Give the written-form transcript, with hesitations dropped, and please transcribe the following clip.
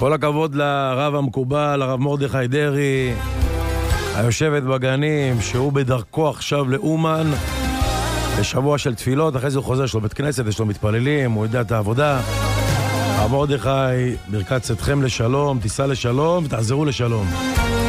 כל הכבוד לרב המקובל, הרב מרדכי דרעי, היושבת בגנים, שהוא בדרכו עכשיו לאומן, לשבוע של תפילות, אחרי זה הוא חוזר, יש לו בית כנסת, יש לו מתפללים, הוא יודע את העבודה. הרב מרדכי, ברכת צאתכם לשלום, תיסע לשלום ותחזרו לשלום.